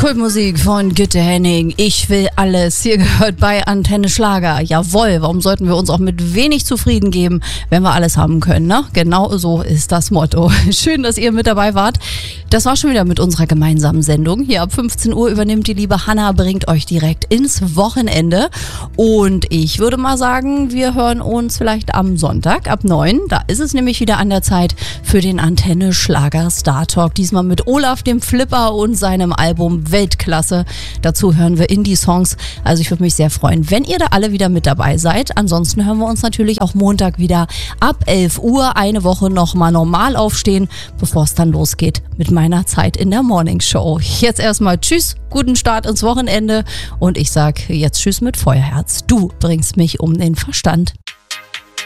Kultmusik von Gütte Henning. Ich will alles. Hier gehört bei Antenne Schlager. Jawohl, warum sollten wir uns auch mit wenig zufrieden geben, wenn wir alles haben können, ne? Genau so ist das Motto. Schön, dass ihr mit dabei wart. Das war schon wieder mit unserer gemeinsamen Sendung. Hier ab 15 Uhr übernimmt die liebe Hanna, bringt euch direkt ins Wochenende. Und ich würde mal sagen, wir hören uns vielleicht am Sonntag ab 9. Da ist es nämlich wieder an der Zeit für den Antenne Schlager Star Talk. Diesmal mit Olaf dem Flipper und seinem Album Weltklasse. Dazu hören wir Indie-Songs. Also ich würde mich sehr freuen, wenn ihr da alle wieder mit dabei seid. Ansonsten hören wir uns natürlich auch Montag wieder ab 11 Uhr. Eine Woche nochmal normal aufstehen, bevor es dann losgeht mit meiner Zeit in der Morning Show. Jetzt erstmal tschüss, guten Start ins Wochenende und ich sag jetzt tschüss mit Feuerherz. Du bringst mich um den Verstand.